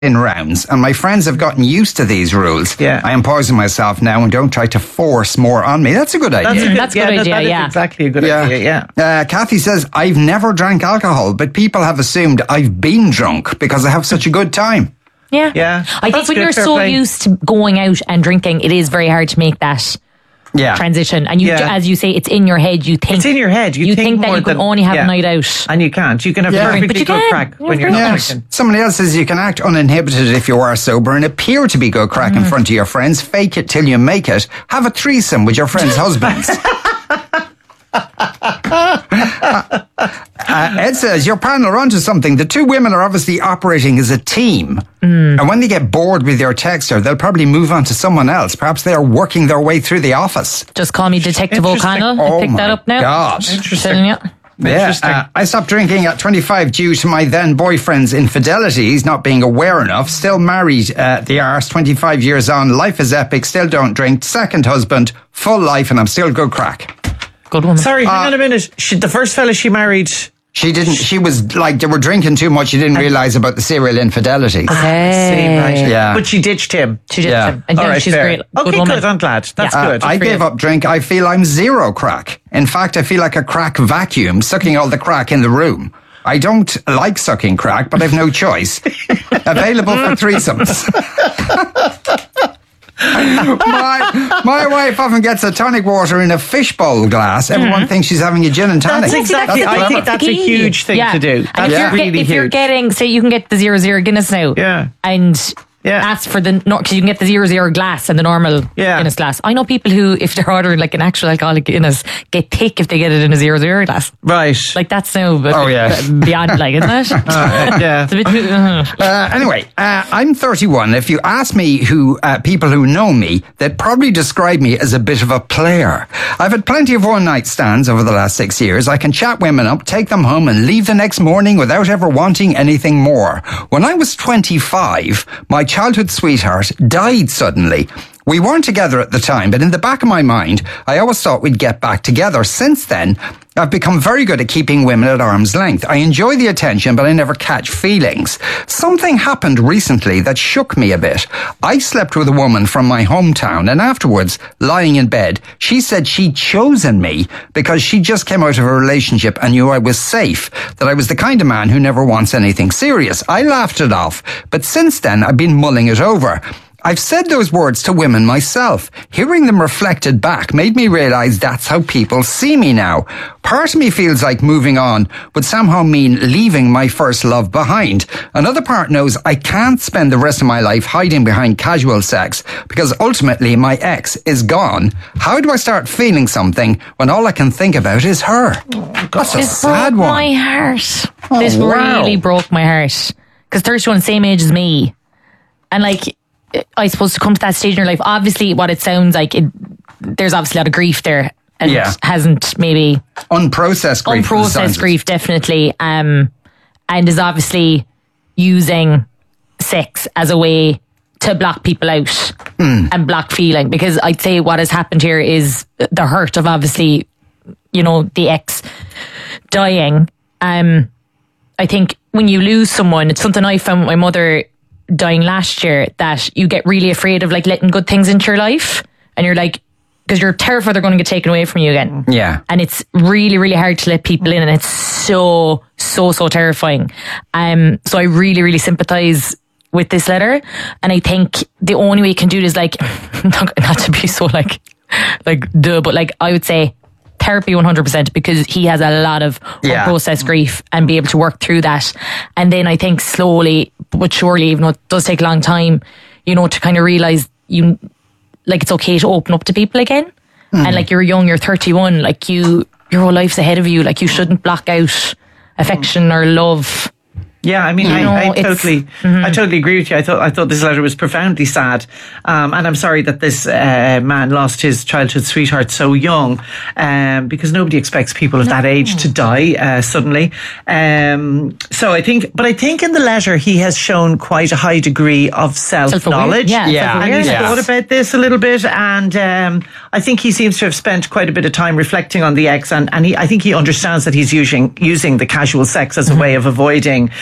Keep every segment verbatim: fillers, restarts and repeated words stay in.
in rounds, and my friends have gotten used to these rules. Yeah. I am pausing myself now and don't try to force more on me. That's a good idea. That's a good, That's a yeah, good that- idea, that is yeah. exactly a good idea, yeah. Uh, Kathy says, I've never drank alcohol, but people have assumed I've been drunk because I have such a good time. Yeah. Yeah. I think That's when good, you're fair so play. used to going out and drinking, it is very hard to make that Yeah. transition. And you, Yeah. as you say, it's in your head. You think It's in your head. You, think, that more you can than- only have yeah. a night out. And you can't. You can have Yeah. perfectly But you good can. crack Yeah, when you're of not course. drinking. Somebody else says you can act uninhibited if you are sober and appear to be good crack in front of your friends. Fake it till you make it. Have a threesome with your friends' husbands. Uh, Ed says, your panel are onto something. The two women are obviously operating as a team. Mm. And when they get bored with your texter, they'll probably move on to someone else. Perhaps they are working their way through the office. Just call me Detective Interesting. O'Connell. Oh I picked that my up now. God. Interesting. Telling you. Yeah, Interesting. uh, I stopped drinking at twenty-five due to my then boyfriend's infidelities, not being aware enough. Still married, uh, the arse, twenty-five years on. Life is epic, still don't drink. Second husband, full life, and I'm still good crack. Good woman. Sorry, hang Uh, on a minute. She, the first fella she married... She didn't, she was like, they were drinking too much. She didn't realise about the serial infidelities. Hey. See, right. Yeah. But she ditched him. She did Yeah. him. And All yeah, right, she's fair. great. Good Okay, woman. good. I'm glad. That's Yeah. good. I for gave you. up drink. I feel I'm zero crack. In fact, I feel like a crack vacuum sucking all the crack in the room. I don't like sucking crack, but I've no choice. Available for threesomes. my, my wife often gets a tonic water in a fishbowl glass. Everyone thinks she's having a gin and tonic. That's exactly. I clever. think that's a key. huge thing Yeah. to do. And That's if, you're, really get, if you're huge. getting, say, you can get the zero zero Guinness now. Yeah. And Yeah. ask for the, because you can get the zero zero glass and the normal Yeah. Guinness glass. I know people who, if they're ordering like an actual alcoholic Guinness, get thick if they get it in a zero zero glass. Right. Like that's now but Oh, yeah. beyond, like, isn't it? Uh, yeah. It's a bit, uh, Uh, anyway, uh, I'm thirty-one. If you ask me who uh, people who know me, they'd probably describe me as a bit of a player. I've had plenty of one-night stands over the last six years. I can chat women up, take them home and leave the next morning without ever wanting anything more. When I was twenty-five, my childhood sweetheart died suddenly. We weren't together at the time, but in the back of my mind, I always thought we'd get back together. Since then, I've become very good at keeping women at arm's length. I enjoy the attention, but I never catch feelings. Something happened recently that shook me a bit. I slept with a woman from my hometown, and afterwards, lying in bed, she said she'd chosen me because she just came out of a relationship and knew I was safe, that I was the kind of man who never wants anything serious. I laughed it off, but since then, I've been mulling it over. I've said those words to women myself. Hearing them reflected back made me realise that's how people see me now. Part of me feels like moving on would somehow mean leaving my first love behind. Another part knows I can't spend the rest of my life hiding behind casual sex because ultimately my ex is gone. How do I start feeling something when all I can think about is her? That's a this sad broke one. my heart. Oh, this wow. really broke my heart. Because thirty-one, same age as me. And like, I suppose to come to that stage in your life, obviously what it sounds like, it, there's obviously a lot of grief there. And Yeah. hasn't maybe... Unprocessed grief. for the Unprocessed scientists. grief, definitely. Um, and is obviously using sex as a way to block people out Mm. and block feeling. Because I'd say what has happened here is the hurt of obviously, you know, the ex dying. Um, I think when you lose someone, it's something I found with my mother dying last year, that you get really afraid of like letting good things into your life, and you're like, because you're terrified they're going to get taken away from you again. Yeah. And it's really, really hard to let people in, and it's so, so, so terrifying. Um, so I really, really sympathise with this letter, and I think the only way you can do it is like, not, not to be so like, like duh, but like I would say therapy one hundred percent, because he has a lot of Yeah. unprocessed grief, and be able to work through that. And then I think slowly but surely, even though it does take a long time, you know, to kind of realise you, like, it's okay to open up to people again. Mm. And like, you're young, you're thirty-one, like you, your whole life's ahead of you. Like, you shouldn't block out affection or love. Yeah, I mean, You I, know, I it's- totally, mm-hmm. I totally agree with you. I thought, I thought this letter was profoundly sad, um, and I'm sorry that this uh, man lost his childhood sweetheart so young, um, because nobody expects people of that age to die uh, suddenly. Um, so I think, but I think in the letter he has shown quite a high degree of self knowledge. Yeah, Yeah. And he's Yeah. thought about this a little bit, and um, I think he seems to have spent quite a bit of time reflecting on the ex, and, and he, I think he understands that he's using using the casual sex as a way of avoiding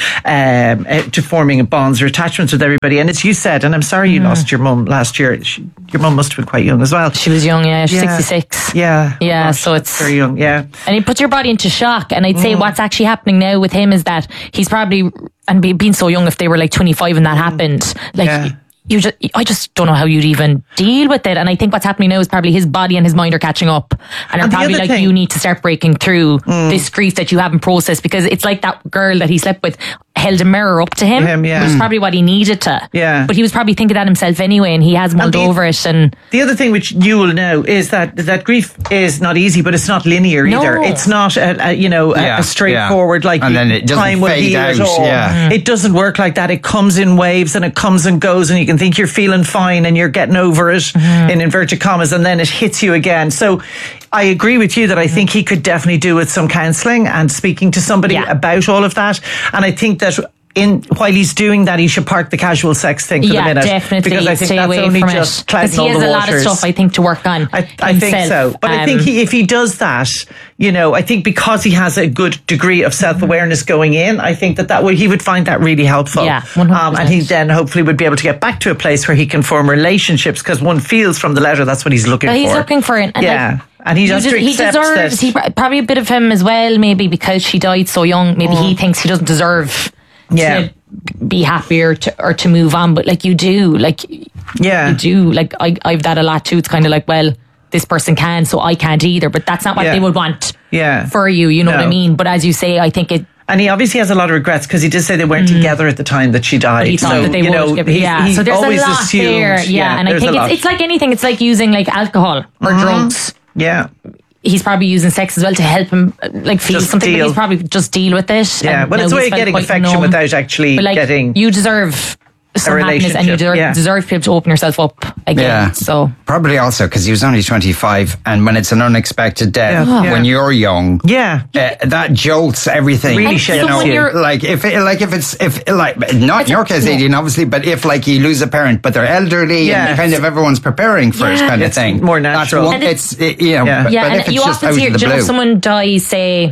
um, uh, to forming bonds or attachments with everybody. And as you said, and I'm sorry you mm. lost your mum last year. She, your mum must have been quite young as well. She was young, yeah. She's yeah. sixty-six. Yeah. Yeah, Gosh, so it's very young, yeah. And it puts your body into shock. And I'd say mm. what's actually happening now with him is that he's probably, and be, being so young, if they were like twenty-five and that mm. happened, like, yeah. you just, I just don't know how you'd even deal with it. And I think what's happening now is probably his body and his mind are catching up. And, and are probably like, thing, you need to start breaking through mm. this grief that you haven't processed, because it's like that girl that he slept with held a mirror up to him, him yeah. which is probably what he needed to. Yeah. But he was probably thinking that himself anyway, and he has mulled the, over it. And the other thing which you will know is that that grief is not easy, but it's not linear no. either. It's not a, a, you know a, yeah. a straightforward yeah. like and then it doesn't time will fade heal out. It all. Yeah. Mm. It doesn't work like that. It comes in waves and it comes and goes, and you can think you're feeling fine and you're getting over it mm. in inverted commas, and then it hits you again. So I agree with you that I think he could definitely do with some counselling and speaking to somebody yeah. about all of that. And I think that in while he's doing that, he should park the casual sex thing for yeah, the minute. Definitely. Because I think stay that's away only from just it. Because he all has the a waters. lot of stuff, I think, to work on. I, I think so. But um, I think he, if he does that, you know, I think because he has a good degree of self-awareness going in, I think that, that would, he would find that really helpful. Yeah, one hundred percent. Um, and he then hopefully would be able to get back to a place where he can form relationships, because one feels from the letter that's what he's looking well, for. He's looking for it. And yeah. Like, and he, just, he accept deserves, that. he, probably a bit of him as well, maybe because she died so young. Maybe mm. he thinks he doesn't deserve yeah. to be happier to, or to move on, but like you do, like yeah, you do. Like I, I've that a lot too. It's kind of like, well, this person can, so I can't either. But that's not what yeah. they would want yeah. for you. You know no. what I mean? But as you say, I think it. And he obviously has a lot of regrets, because he did say they weren't mm. together at the time that she died. But he thought so, that they you would know, give, he, yeah. he so there's always a lot assumed, there. Yeah, yeah and I think it's, it's like anything. It's like using like alcohol or mm-hmm. drugs. Yeah. He's probably using sex as well to help him like feel just something. Deal. But he's probably just deal with it. Yeah, and, well, it's a way of getting affection numb. without actually but, like, getting you deserve some happiness, and you deserve, yeah. deserve to be able to open yourself up again. Yeah. So probably also because he was only twenty-five, and when it's an unexpected death, yeah. Yeah. when you're young, yeah, uh, that jolts everything. Really you shakes know, you. like if it, like if it's if like not in your case, yeah. Aidan, obviously, but if like you lose a parent, but they're elderly, yeah. and kind of everyone's preparing for yeah. it, kind it's of thing. More natural. That's one, it's, it's you know, yeah, but, yeah but and if it's you just often out see, of the you know, blue, someone dies, say,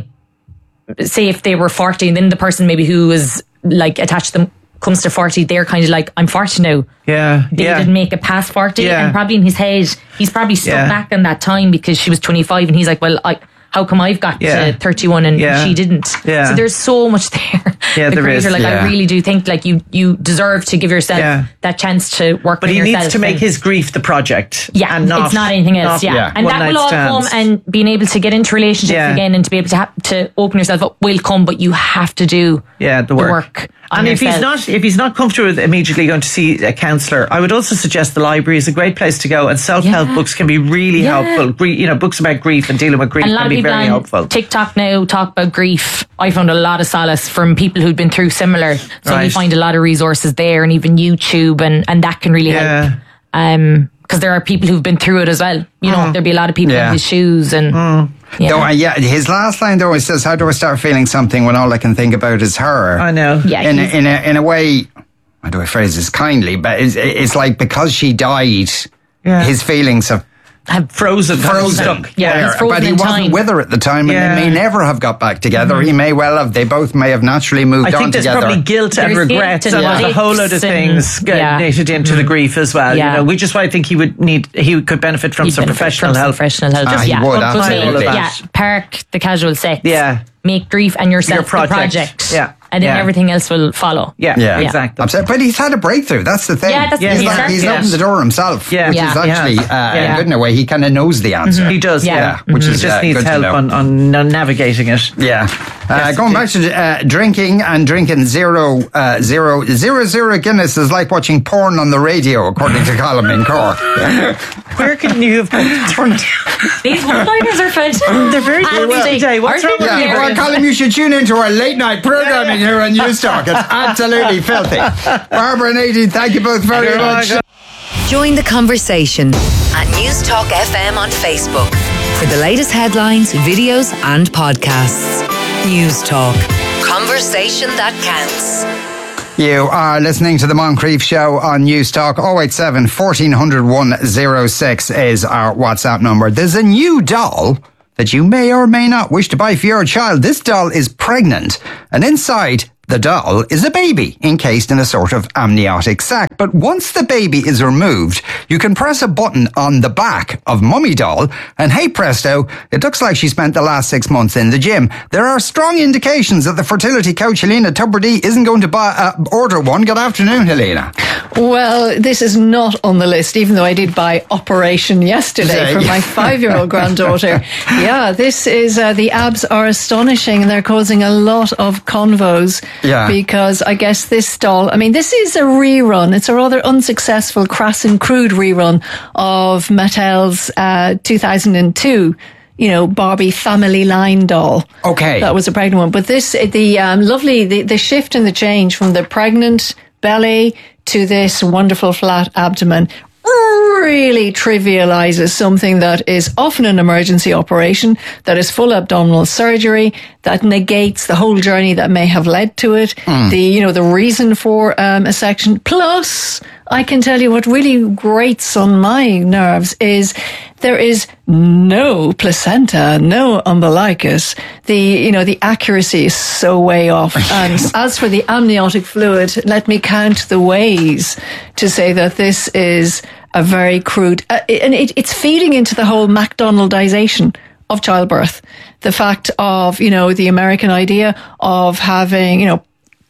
say if they were forty, and then the person maybe who was like attached to them comes to forty, they're kind of like, I'm forty now. Yeah. They yeah. didn't make it past forty. Yeah. And probably in his head, he's probably stuck yeah. back in that time because she was twenty-five, and he's like, well, I, how come I've got yeah. to thirty-one and yeah. she didn't? Yeah. So there's so much there. Yeah, the there creator, is. like, Yeah. I really do think like you, you deserve to give yourself Yeah. that chance to work But on he yourself. needs to make and- his grief the project. Yeah, and not, it's not anything else. not Yeah, yeah. and that one-night will all stands. come, and being able to get into relationships Yeah. again and to be able to ha- to open yourself up will come. But you have to do Yeah, the work. on And if he's yourself. not if he's not comfortable with immediately going to see a counsellor, I would also suggest the library is a great place to go, and self-help Yeah. books can be really Yeah. helpful. Gre- you know, books about grief and dealing with grief And a lot can of be people very on helpful. TikTok now talk about grief. I found a lot of solace from people who'd been through similar. So Right. you find a lot of resources there, and even YouTube, and, and that can really Yeah. help. Um, because there are people who've been through it as well. You know, there'd be a lot of people Yeah. in his shoes, and yeah. No, uh, yeah, his last line though, he says, "How do I start feeling something when all I can think about is her?" I know. Yeah, in a, he's- in a in a way, how do I phrase this kindly? But it's, it's like because she died, Yeah. his feelings have have Frozen, kind of frozen. stuck. Yeah, there. he's frozen but he in wasn't time. with her at the time, and Yeah. they may never have got back together. He may well have. They both may have naturally moved I on think there's together. probably guilt and There's regret, guilt and and there's a whole load of licks and- things get yeah. knitted into the grief as well. Yeah. You know, which is why I think he would need he could benefit from He'd some benefit professional from some help. Professional help. Ah, he yeah. would, But absolutely. make- Yeah, park the casual sex. Yeah. Make grief and yourself Your project. the project. Yeah. And then Yeah. everything else will follow. Yeah, Yeah, exactly. Upset, but he's had a breakthrough. That's the thing. Yeah, that's- Yeah, he's, he like, has, he's yeah. opened the door himself. Yeah. which Yeah. is actually He uh, has. Yeah. good in a way. He kind of knows the answer. He does, Yeah. yeah. Yeah, which he is, just uh, needs good to help know. on, on on navigating it. Yeah. Uh, Yes, going it back to uh, drinking and drinking zero, uh, zero, zero, zero Guinness is like watching porn on the radio, according to Colin in Cork. Where can you have turned? These one-liners are fantastic. They're very good And they- today. What's aren't wrong they with Yeah, you? well, Colin, you should tune into our late night programming here on News Talk. It's absolutely filthy. Barbara and Aidan, thank you both very You're much. welcome. Join the conversation at News Talk F M on Facebook for the latest headlines, videos, and podcasts. News Talk, conversation that counts. You are listening to the Moncrief Show on News Talk. oh eight seven, fourteen hundred, one oh six is our WhatsApp number. There's a new doll that you may or may not wish to buy for your child. This doll is pregnant, and inside The doll is a baby encased in a sort of amniotic sac. But once the baby is removed, you can press a button on the back of Mummy Doll and hey presto, it looks like she spent the last six months in the gym. There are strong indications that the fertility coach Helena Tubridy isn't going to buy, uh, order one. Good afternoon, Helena. Well, this is not on the list, even though I did buy Operation yesterday for my five-year-old granddaughter. Yeah, this is, uh, the abs are astonishing and they're causing a lot of convos. Yeah. Because I guess this doll, I mean, this is a rerun. It's a rather unsuccessful, crass and crude rerun of Mattel's uh, two thousand two, you know, Barbie family line doll. Okay. That was a pregnant one. But this, the um, lovely, the, the shift and the change from the pregnant belly to this wonderful flat abdomen really trivializes something that is often an emergency operation, that is full abdominal surgery, that negates the whole journey that may have led to it, mm. the, you know, the reason for um, a section. Plus, I can tell you what really grates on my nerves is there is no placenta, no umbilicus. The, you know, the accuracy is so way off. And as for the amniotic fluid, let me count the ways to say that this is a very crude, uh, and it, it's feeding into the whole McDonaldization of childbirth. The fact of, you know, the American idea of having, you know,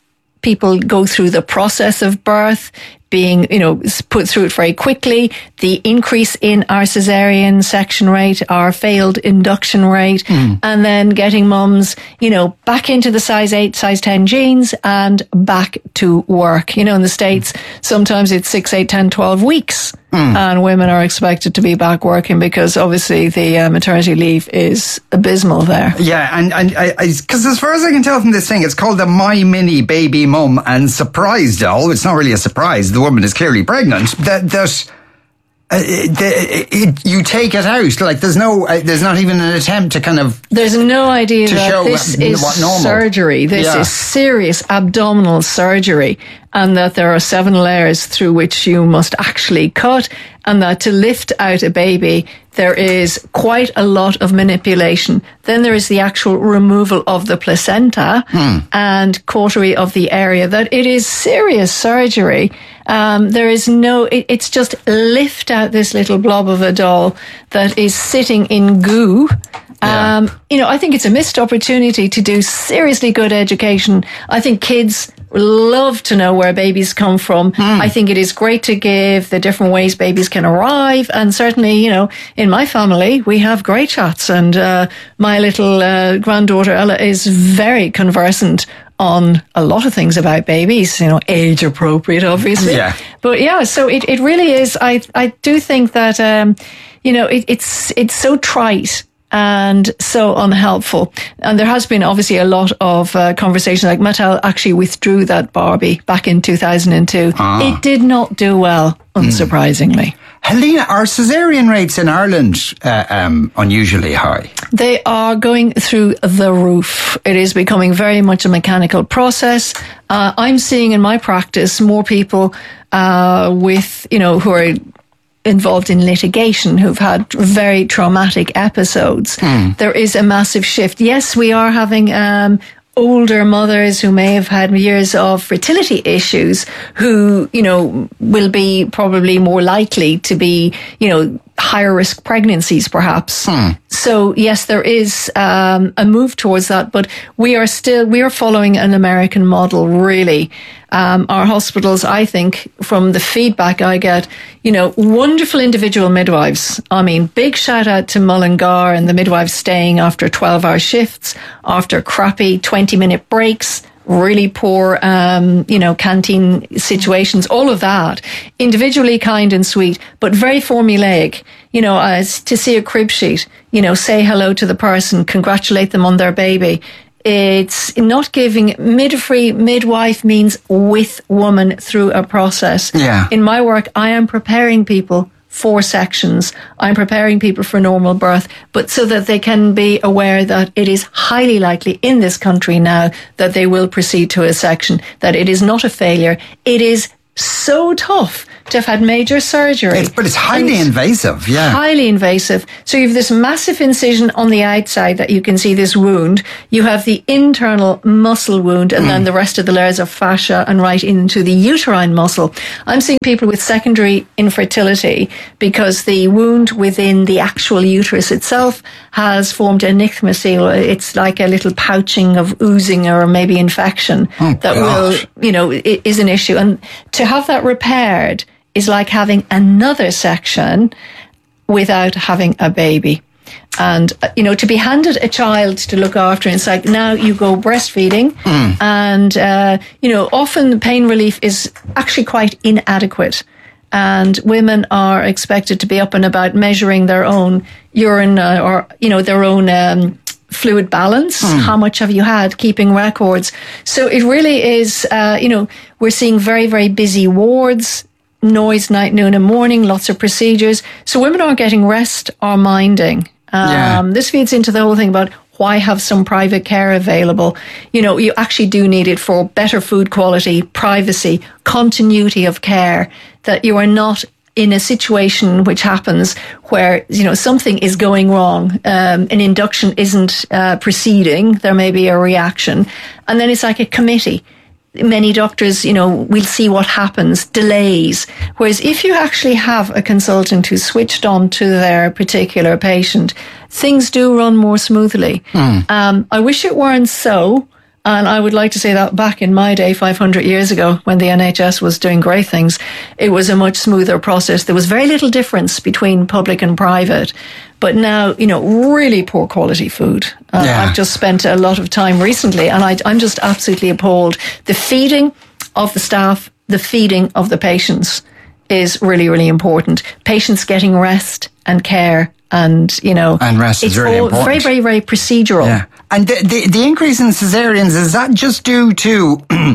people go through the process of birth, being, you know, put through it very quickly, the increase in our cesarean section rate, our failed induction rate, mm. and then getting mums, you know, back into the size eight, size ten jeans and back to work. You know, in the States, sometimes it's six, eight, ten, twelve weeks. Mm. And women are expected to be back working because obviously the uh, maternity leave is abysmal there. Yeah, and and because as far as I can tell from this thing, it's called the My Mini Baby Mum and Surprise Doll. It's not really a surprise. The woman is clearly pregnant. That that uh, the, it, you take it out. Like there's no, uh, there's not even an attempt to kind of. There's no idea that this is surgery. This yeah. is serious abdominal surgery. And that there are seven layers through which you must actually cut, and that to lift out a baby, there is quite a lot of manipulation. Then there is the actual removal of the placenta hmm. and cautery of the area, that it is serious surgery. Um, there is no, it, it's just lift out this little blob of a doll that is sitting in goo. Yeah. Um, you know, I think it's a missed opportunity to do seriously good education. I think kids love to know where babies come from. Mm. I think it is great to give the different ways babies can arrive. And certainly, you know, in my family, we have great chats. And uh, my little uh, granddaughter, Ella, is very conversant on a lot of things about babies, you know, age appropriate, obviously. Yeah. But yeah, so it, it really is. I, I do think that, um, you know, it, it's, it's so trite and so unhelpful. And there has been obviously a lot of uh, conversation, like Mattel actually withdrew that Barbie back in two thousand two. Ah. It did not do well, unsurprisingly. Mm. Helena, are caesarean rates in Ireland uh, um, unusually high? They are going through the roof. It is becoming very much a mechanical process. Uh, I'm seeing in my practice more people uh, with, you know, who are involved in litigation, who've had very traumatic episodes. Mm. There is a massive shift. Yes, we are having um, older mothers who may have had years of fertility issues who, you know, will be probably more likely to be, you know, higher risk pregnancies perhaps. Hmm. So yes, there is um, a move towards that, but we are still, we are following an American model really. Um, our hospitals, I think, from the feedback I get, you know, wonderful individual midwives. I mean, big shout out to Mullingar and the midwives staying after twelve hour shifts, after crappy twenty minute breaks, really poor, um, you know, canteen situations, all of that. Individually kind and sweet, but very formulaic. You know, as to see a crib sheet, you know, say hello to the person, congratulate them on their baby. It's not giving midwifery. Midwife means with woman through a process. Yeah. In my work, I am preparing people for sections. I'm preparing people for normal birth, but so that they can be aware that it is highly likely in this country now that they will proceed to a section, that it is not a failure. It is so tough to have had major surgery. It's, but it's highly And invasive, yeah. Highly invasive. So you have this massive incision on the outside that you can see this wound. You have the internal muscle wound, and mm. then the rest of the layers of fascia and right into the uterine muscle. I'm seeing people with secondary infertility because the wound within the actual uterus itself has formed a nystagmus. It's like a little pouching of oozing or maybe infection oh, that gosh. will, you know, is an issue. And to have that repaired is like having another section without having a baby. And, you know, to be handed a child to look after, it's like now you go breastfeeding mm. and, uh, you know, often the pain relief is actually quite inadequate. And women are expected to be up and about measuring their own urine uh, or, you know, their own um, fluid balance. Mm. How much have you had? Keeping records. So it really is, uh, you know, we're seeing very, very busy wards, noise night, noon and morning, lots of procedures. So women aren't getting rest or minding. Um, yeah. This feeds into the whole thing about why have some private care available? You know, you actually do need it for better food quality, privacy, continuity of care, that you are not in a situation which happens where, you know, something is going wrong. Um, an induction isn't uh, proceeding. There may be a reaction. And then it's like a committee. Many doctors, you know, we'll see what happens, delays. Whereas if you actually have a consultant who's switched on to their particular patient, things do run more smoothly. Mm. Um, I wish it weren't so. And I would like to say that back in my day, five hundred years ago, when the N H S was doing great things, it was a much smoother process. There was very little difference between public and private. But now, you know, really poor quality food. Uh, yeah. I've just spent a lot of time recently, and I, I'm just absolutely appalled. The feeding of the staff, the feeding of the patients is really, really important. Patients getting rest and care. And, you know, and rest it's is really all important. very, very, very procedural. Yeah. And the, the, the increase in cesareans, is that just due to,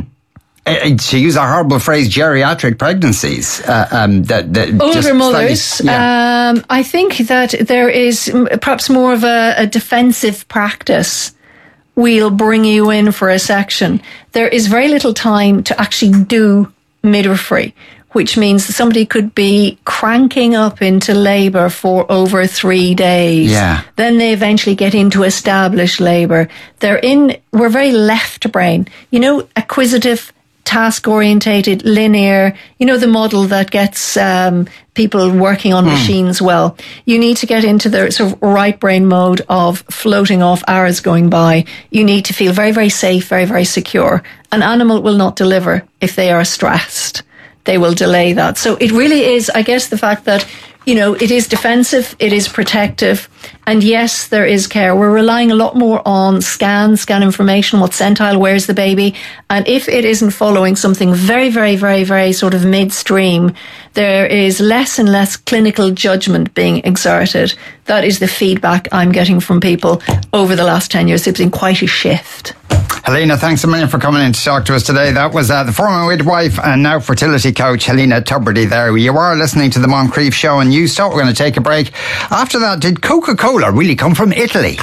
to use a horrible phrase, geriatric pregnancies? Uh, um, that, that Older mothers. Slightly, yeah. um, I think that there is perhaps more of a, a defensive practice. We'll bring you in for a section. There is very little time to actually do midwifery, which means that somebody could be cranking up into labour for over three days. Yeah. Then they eventually get into established labour. They're in, we're very left brain. You know, acquisitive, task-orientated, linear, you know, the model that gets um, people working on mm. machines well. You need to get into the sort of right brain mode of floating off, hours going by. You need to feel very, very safe, very, very secure. An animal will not deliver if they are stressed. They will delay that. So it really is, I guess, the fact that, you know, it is defensive, it is protective, and yes, there is care. We're relying a lot more on scan, scan information, what centile, where's the baby, and if it isn't following something very, very, very, very sort of midstream, there is less and less clinical judgment being exerted. That is the feedback I'm getting from people over the last ten years. It's been quite a shift. Helena, thanks a million for coming in to talk to us today. That was uh, the former midwife and now fertility coach, Helena Tubridy there. You are listening to the Moncrief Show on News Talk. We're going to take a break. After that, did Coca-Cola really come from Italy?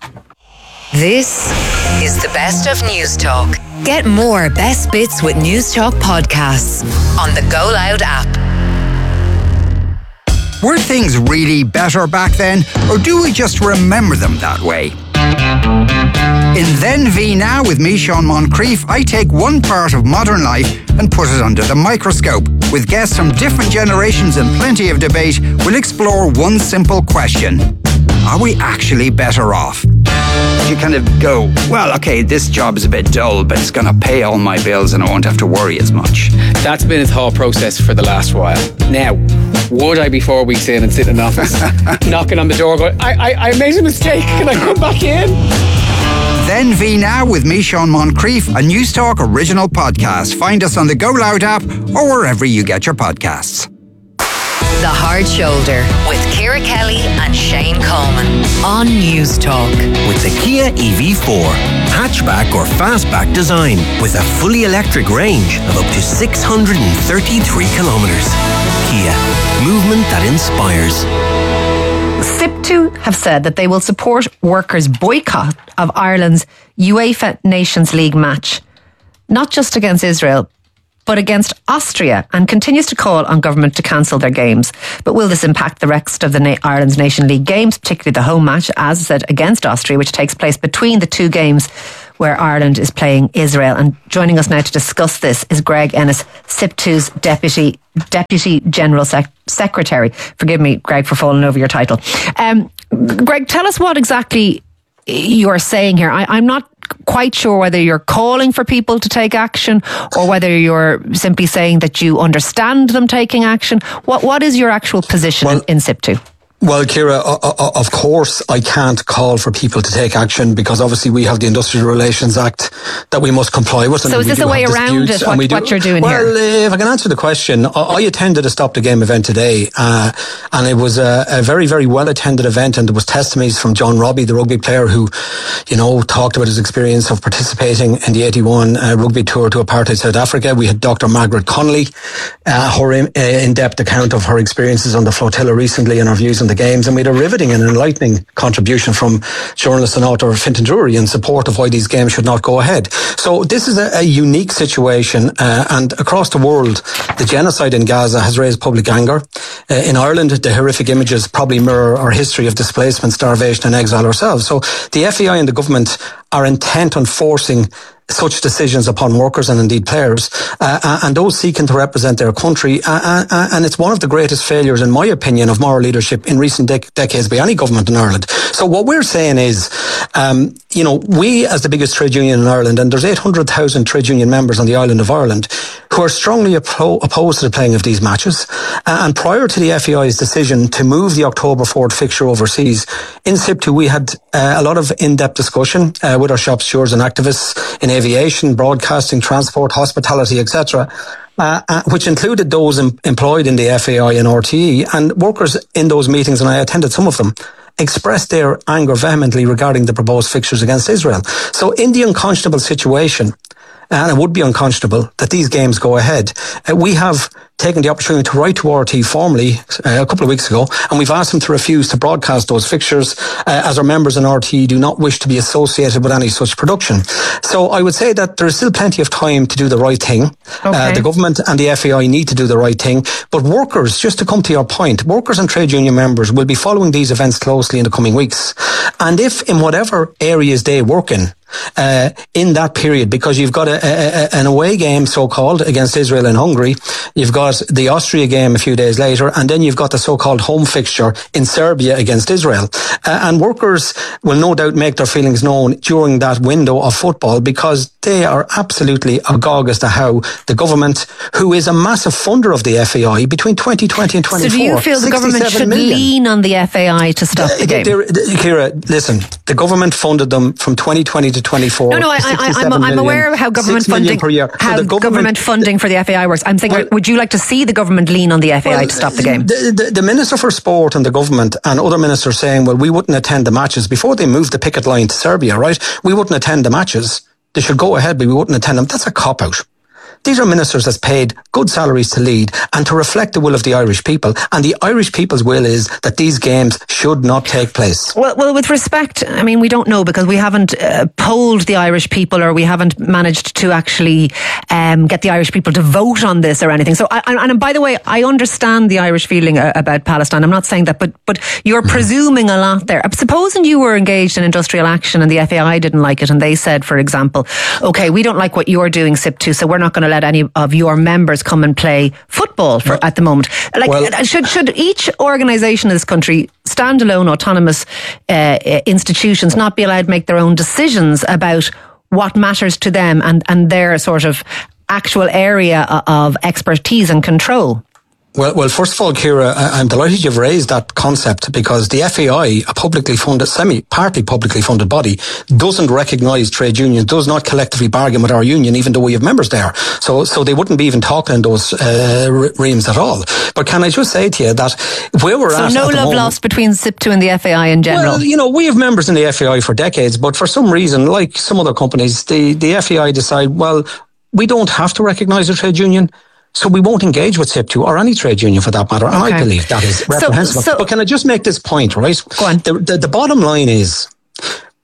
This is the best of News Talk. Get more best bits with News Talk podcasts on the Go Loud app. Were things really better back then, or do we just remember them that way? In Then V Now with me, Sean Moncrief, I take one part of modern life and put it under the microscope. With guests from different generations and plenty of debate, we'll explore one simple question. Are we actually better off? You kind of go, well, okay, this job is a bit dull, but it's going to pay all my bills and I won't have to worry as much. That's been a thought process for the last while. Now, would I be four weeks in and sit in an office, knocking on the door going, I, I, I made a mistake, can I come back in? Then V Now with me, Sean Moncrief, a News Talk original podcast. Find us on the Go Loud app or wherever you get your podcasts. The Hard Shoulder with Ciara Kelly and Shane Coleman on News Talk. With the Kia E V four, hatchback or fastback design with a fully electric range of up to six hundred thirty-three kilometres. Kia, movement that inspires. S I P two have said that they will support workers' boycott of Ireland's UEFA Nations League match, not just against Israel, but against Austria, and continues to call on government to cancel their games. But will this impact the rest of the Na- Ireland's Nation League games, particularly the home match, as I said, against Austria, which takes place between the two games where Ireland is playing Israel? And joining us now to discuss this is Greg Ennis, S I P two's Deputy Deputy General Sec- Secretary. Forgive me, Greg, for falling over your title. Um, Greg, tell us what exactly you're saying here. I, I'm not quite sure whether you're calling for people to take action or whether you're simply saying that you understand them taking action. What What is your actual position well, in, in S I P two? Well, Ciara, of course I can't call for people to take action because obviously we have the Industrial Relations Act that we must comply with. And so is this a way around it, what, what you're doing well, here? Well, if I can answer the question, I attended a Stop the Game event today uh, and it was a, a very, very well attended event, and there was testimonies from John Robbie, the rugby player who, you know, talked about his experience of participating in the eighty-one uh, rugby tour to apartheid South Africa. We had Doctor Margaret Connolly, uh, her in, uh, in-depth account of her experiences on the flotilla recently and her views on the games, and we had a riveting and enlightening contribution from journalist and author Fintan Drury in support of why these games should not go ahead. So this is a, a unique situation, uh, and across the world the genocide in Gaza has raised public anger. Uh, in Ireland the horrific images probably mirror our history of displacement, starvation and exile ourselves. So the F A I and the government are intent on forcing such decisions upon workers and indeed players, uh, and those seeking to represent their country. Uh, uh, and it's one of the greatest failures, in my opinion, of moral leadership in recent dec- decades by any government in Ireland. So what we're saying is, um, you know, we as the biggest trade union in Ireland, and there's eight hundred thousand trade union members on the island of Ireland, who are strongly oppo- opposed to the playing of these matches. Uh, and prior to the F A I's decision to move the October fourth fixture overseas, in S I P two we had uh, a lot of in-depth discussion uh, with our shop stewards and activists in aviation, broadcasting, transport, hospitality, et cetera, uh, uh, which included those em- employed in the F A I and R T E, and workers in those meetings, and I attended some of them, expressed their anger vehemently regarding the proposed fixtures against Israel. So in the unconscionable situation, and it would be unconscionable that these games go ahead, uh, we have taken the opportunity to write to R T formally uh, a couple of weeks ago, and we've asked them to refuse to broadcast those fixtures uh, as our members in R T do not wish to be associated with any such production. So I would say that there is still plenty of time to do the right thing. Okay. Uh, the government and the F A I need to do the right thing, but workers, just to come to your point, workers and trade union members will be following these events closely in the coming weeks. And if in whatever areas they work in, Uh, in that period, because you've got a, a, an away game, so-called, against Israel and Hungary, you've got the Austria game a few days later, and then you've got the so-called home fixture in Serbia against Israel. Uh, and workers will no doubt make their feelings known during that window of football, because they are absolutely agog as to how the government, who is a massive funder of the F A I, between twenty twenty and twenty-four... So do you feel the government should million. lean on the F A I to stop the game? Ciara, listen, the government funded them from twenty twenty to twenty-four. No, no, I, I, I'm, I'm aware of how government funding per year. how so government, government funding for the F A I works. I'm thinking, well, would you like to see the government lean on the F A I well, to stop the game? The, the, the Minister for Sport and the government and other ministers saying, well, we wouldn't attend the matches before they moved the picket line to Serbia, right? We wouldn't attend the matches. They should go ahead, but we wouldn't attend them. That's a cop-out. These are ministers that's paid good salaries to lead and to reflect the will of the Irish people. And the Irish people's will is that these games should not take place. Well, well, with respect, I mean, we don't know because we haven't uh, polled the Irish people, or we haven't managed to actually um, get the Irish people to vote on this or anything. So, I, and by the way, I understand the Irish feeling about Palestine. I'm not saying that, but but you're mm-hmm. presuming a lot there. Supposing you were engaged in industrial action and the F A I didn't like it, and they said, for example, okay, we don't like what you're doing, S I P two, so we're not going to let any of your members come and play football for, at the moment. Like, well, should should each organisation in this country, standalone, autonomous uh, institutions, not be allowed to make their own decisions about what matters to them and, and their sort of actual area of expertise and control? Well, well, first of all, Ciara, I'm delighted you've raised that concept, because the F A I, a publicly funded, semi-partly publicly funded body, doesn't recognise trade unions, does not collectively bargain with our union, even though we have members there. So, so they wouldn't be even talking in those uh, realms at all. But can I just say to you that where we're so at... So no at love moment, lost between S I P two and the F A I in general? Well, you know, we have members in the F A I for decades, but for some reason, like some other companies, the, the F A I decide, well, we don't have to recognise a trade union, so we won't engage with S I P two or any trade union for that matter. And okay. I believe that is reprehensible. So, so, but can I just make this point, right? Go on. The, the, the bottom line is,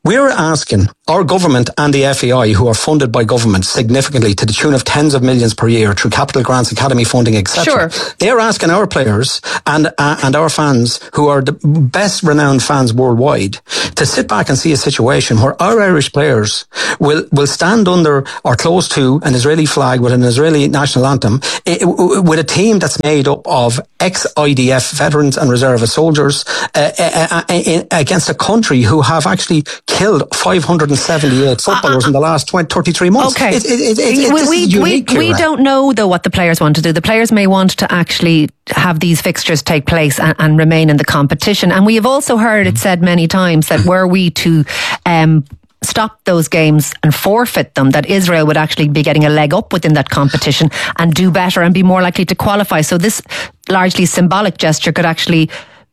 We're asking our government and the F A I, who are funded by government significantly to the tune of tens of millions per year through capital grants, academy funding, et cetera. Sure. They're asking our players and uh, and our fans, who are the best renowned fans worldwide, to sit back and see a situation where our Irish players will will stand under or close to an Israeli flag with an Israeli national anthem, it, with a team that's made up of ex-I D F veterans and reservist soldiers uh, uh, uh, against a country who have actually killed five hundred seventy-eight footballers uh, uh, in the last twenty, thirty-three months. Okay. It, it, it, it, we, we, unique, we, we don't know, though, what the players want to do. The players may want to actually have these fixtures take place and, and remain in the competition. And we have also heard it said many times that were we to um, stop those games and forfeit them, that Israel would actually be getting a leg up within that competition and do better and be more likely to qualify. So this largely symbolic gesture could actually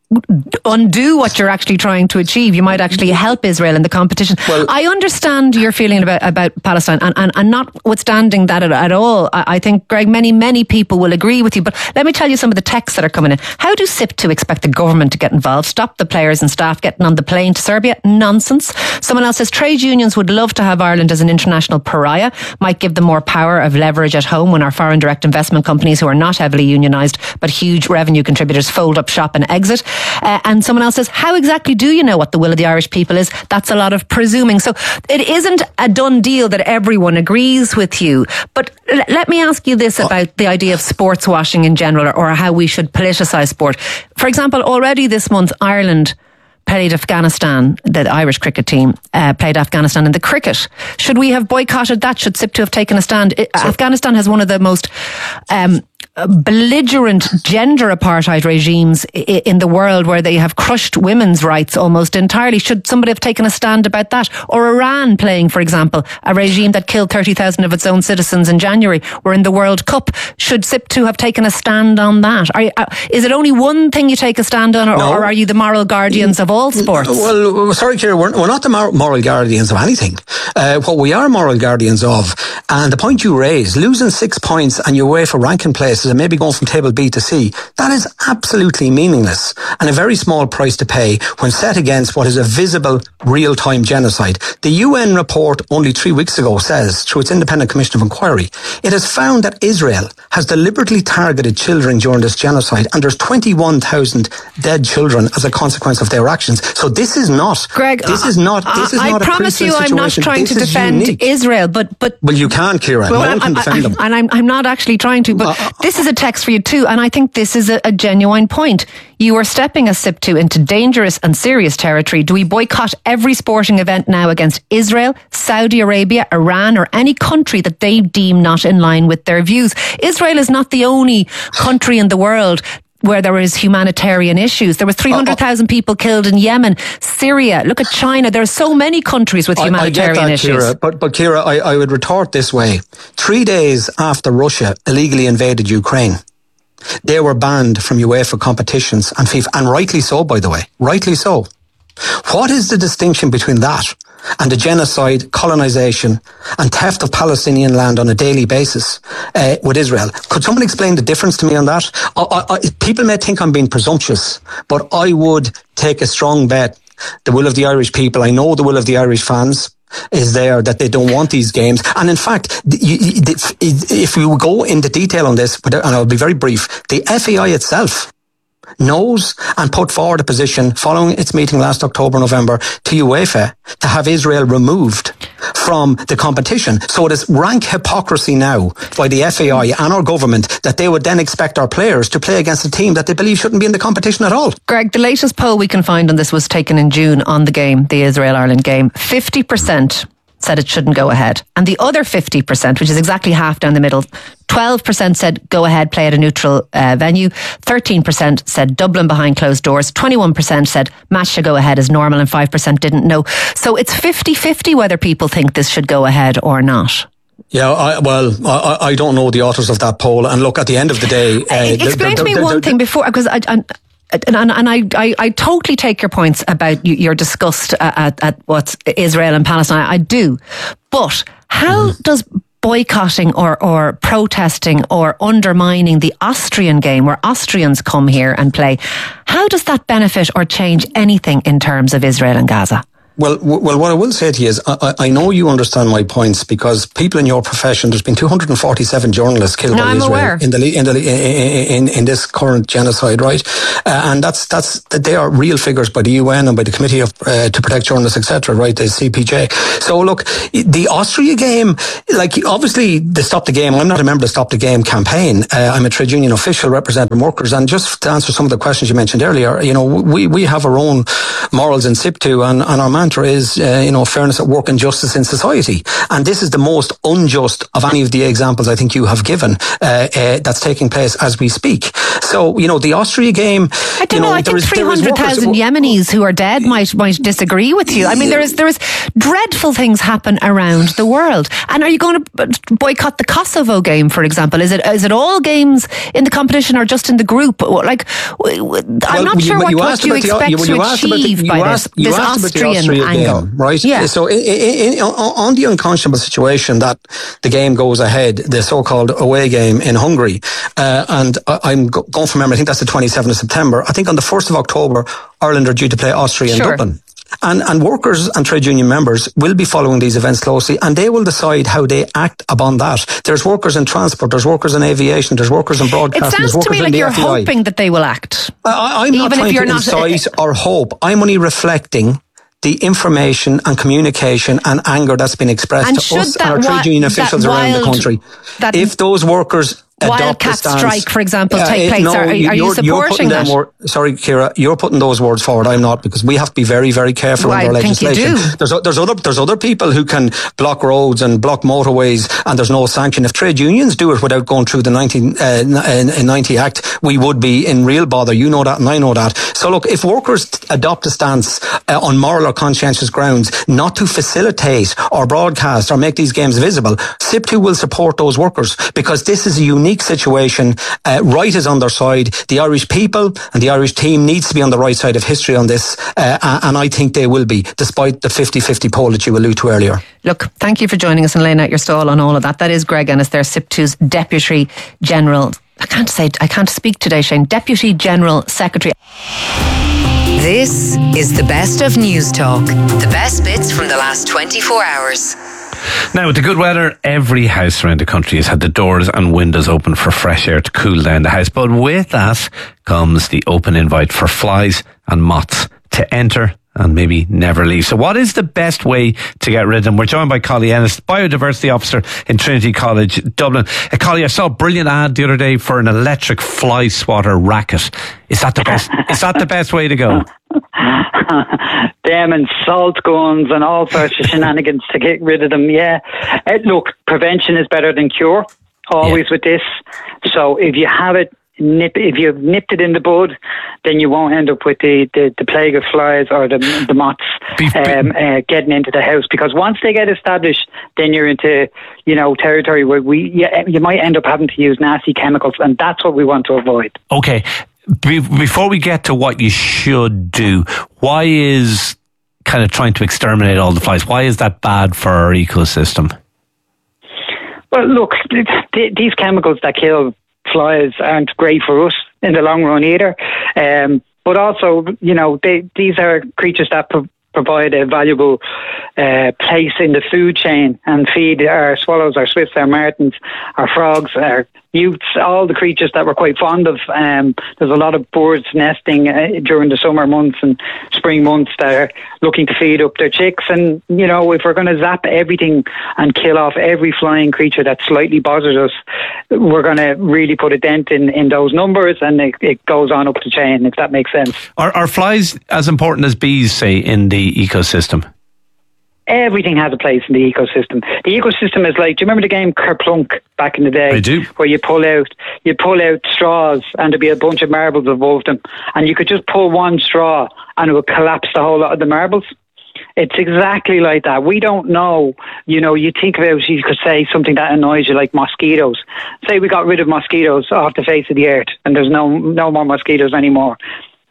undo what you're actually trying to achieve. You might actually help Israel in the competition. Well, I understand your feeling about, about Palestine, and, and, and notwithstanding that at, at all, I, I think, Greg, many, many people will agree with you. But let me tell you some of the texts that are coming in. How do S I P two expect the government to get involved? Stop the players and staff getting on the plane to Serbia? Nonsense. Someone else says trade unions would love to have Ireland as an international pariah, might give them more power of leverage at home when our foreign direct investment companies, who are not heavily unionised but huge revenue contributors, fold up shop and exit. Uh, and someone else says, how exactly do you know what the will of the Irish people is? That's a lot of presuming. So it isn't a done deal that everyone agrees with you. But l- let me ask you this about the idea of sports washing in general, or, or how we should politicise sport. For example, already this month, Ireland played Afghanistan, the Irish cricket team uh, played Afghanistan in the cricket. Should we have boycotted that? Should S I P two have taken a stand? It, so, Afghanistan has one of the most um, belligerent gender apartheid regimes in the world, where they have crushed women's rights almost entirely. Should somebody have taken a stand about that? Or Iran playing, for example, a regime that killed thirty thousand of its own citizens in January. We're in the World Cup. Should S I P two have taken a stand on that? Are you, uh, is it only one thing you take a stand on, or, no. or are you the moral guardians of all sports? Well, sorry, Ciara, we're, we're not the moral guardians of anything. Uh, what we are moral guardians of, and the point you raised, losing six points and you're away for ranking places and maybe going from table B to C, that is absolutely meaningless and a very small price to pay when set against what is a visible real-time genocide. The U N report only three weeks ago says, through its Independent Commission of Inquiry, it has found that Israel has deliberately targeted children during this genocide, and there's twenty-one thousand dead children as a consequence of their actions. So this is not, Greg, this is not, this is I, not I a promise you situation. I'm not trying this to defend unique. Israel, but, but... Well, you can't, Ciara. Well, no one can I, defend I, them. And I'm, I'm not actually trying to, but uh, this is a text for you too, and I think this is a, a genuine point. You are stepping as S I P two into dangerous and serious territory. Do we boycott every sporting event now against Israel, Saudi Arabia, Iran, or any country that they deem not in line with their views? Israel is not the only country in the world where there is humanitarian issues. There was three hundred thousand people killed in Yemen, Syria. Look at China. There are so many countries with humanitarian I, I get that, issues. Ciara, but, but Ciara, I, I would retort this way. Three days after Russia illegally invaded Ukraine, they were banned from UEFA competitions and FIFA, and rightly so, by the way. Rightly so. What is the distinction between that and the genocide, colonisation and theft of Palestinian land on a daily basis uh, with Israel? Could someone explain the difference to me on that? I, I, I, people may think I'm being presumptuous, but I would take a strong bet. The will of the Irish people, I know the will of the Irish fans is there, that they don't want these games. And in fact, if we go into detail on this, and I'll be very brief, the F A I itself knows and put forward a position following its meeting last October, November to UEFA to have Israel removed from the competition. So it is rank hypocrisy now by the F A I and our government that they would then expect our players to play against a team that they believe shouldn't be in the competition at all. Greg, the latest poll we can find on this was taken in June on the game, the Israel-Ireland game. fifty percent said it shouldn't go ahead. And the other fifty percent, which is exactly half down the middle, twelve percent said go ahead, play at a neutral uh, venue. thirteen percent said Dublin behind closed doors. twenty-one percent said match should go ahead as normal, and five percent didn't know. So it's fifty-fifty whether people think this should go ahead or not. Yeah, I, well, I, I don't know the authors of that poll. And look, at the end of the day... Uh, Explain the, the, to me the, one the, thing before, because I... I And, and, and I, I, I totally take your points about your disgust at, at what's Israel and Palestine. I do. But how mm. does boycotting or, or protesting or undermining the Austrian game, where Austrians come here and play, how does that benefit or change anything in terms of Israel and Gaza? Well, w- well, what I will say to you is, I, I know you understand my points, because people in your profession, there's been two hundred forty-seven journalists killed No, by I'm Israel aware. in the in the in, in, in this current genocide, right? Uh, and that's that's they are real figures by the U N and by the Committee of uh, to Protect Journalists, et cetera. Right, the C P J. So look, the Austria game, like obviously the Stop the Game. I'm not a member of the Stop the Game campaign. Uh, I'm a trade union official representing workers, and just to answer some of the questions you mentioned earlier, you know, we we have our own morals in SIPTU, and, and our mantra is, uh, you know, fairness at work and justice in society. And this is the most unjust of any of the examples I think you have given uh, uh, that's taking place as we speak. So, you know, the Austria game. I don't you know, know. I think three hundred thousand Yemenis who are dead might might disagree with you. I mean, there is there is dreadful things happen around the world. And are you going to boycott the Kosovo game, for example? Is it is it all games in the competition or just in the group? Like, I'm well, not sure you, what, you what you expect the, to achieve the, by asked, this, this Austrian Austria angle, game, right? Yeah. So, in, in, in, on the unconscionable situation that the game goes ahead, the so-called away game in Hungary, uh, and I'm going from memory, I think that's the twenty-seventh of September. I think on the first of October, Ireland are due to play Austria sure. in Dublin. And, and workers and trade union members will be following these events closely, and they will decide how they act upon that. There's workers in transport, there's workers in aviation, there's workers in broadcasting. It sounds to me like you're hoping that they will act. I, I'm Even not trying if you're to not, incite or hope. I'm only reflecting the information and communication and anger that's been expressed and to us and our wi- trade union officials around the country. If those workers Wildcat stance, strike, for example, uh, take place. No, are, are you you're, supporting you're putting that? Them wor- sorry, Ciara, you're putting those words forward. I'm not, because we have to be very, very careful well, under our I think legislation. You do. There's, there's other there's other people who can block roads and block motorways, and there's no sanction. If trade unions do it without going through the nineteen ninety Act, we would be in real bother. You know that, and I know that. So look, if workers adopt a stance uh, on moral or conscientious grounds not to facilitate or broadcast or make these games visible, SIPTU will support those workers, because this is a unique situation. Uh, right is on their side. The Irish people and the Irish team needs to be on the right side of history on this, uh, and I think they will be, despite the fifty-fifty poll that you alluded to earlier. Look, thank you for joining us and laying out your stall on all of that. That is Greg Ennis there, SIPTU's Deputy General. I can't say, I can't speak today, Shane. Deputy General Secretary. This is the best of News Talk. The best bits from the last twenty-four hours. Now, with the good weather, every house around the country has had the doors and windows open for fresh air to cool down the house. But with that comes the open invite for flies and moths to enter and maybe never leave. So what is the best way to get rid of them? We're joined by Collie Ennis, Biodiversity Officer in Trinity College, Dublin. Uh, Collie, I saw a brilliant ad the other day for an electric fly swatter racket. Is that the best? Is that the best way to go? Them and salt guns and all sorts of shenanigans to get rid of them. Yeah, uh, look, prevention is better than cure. Always yeah. with this. So if you have it, nip. If you've nipped it in the bud, then you won't end up with the, the, the plague of flies or the the moths um, uh, getting into the house. Because once they get established, then you're into you know territory where we yeah, you might end up having to use nasty chemicals, and that's what we want to avoid. Okay. Be- before we get to what you should do, why is kind of trying to exterminate all the flies, why is that bad for our ecosystem? Well, look, th- these chemicals that kill flies aren't great for us in the long run either. Um, but also, you know, they, these are creatures that pro- provide a valuable uh, place in the food chain and feed our swallows, our swifts, our martins, our frogs, our newts, all the creatures that we're quite fond of. Um, there's a lot of birds nesting uh, during the summer months and spring months that are looking to feed up their chicks. And, you know, if we're going to zap everything and kill off every flying creature that slightly bothers us, we're going to really put a dent in, in those numbers, and it, it goes on up the chain, if that makes sense. Are, are flies as important as bees, say, in the ecosystem? Everything has a place in the ecosystem. The ecosystem is like, do you remember the game Kerplunk back in the day? I do. Where you pull out, you pull out straws and there'd be a bunch of marbles above them, and you could just pull one straw and it would collapse the whole lot of the marbles. It's exactly like that. We don't know, you know, you think about, you could say something that annoys you, like mosquitoes. Say we got rid of mosquitoes off the face of the earth and there's no no more mosquitoes anymore.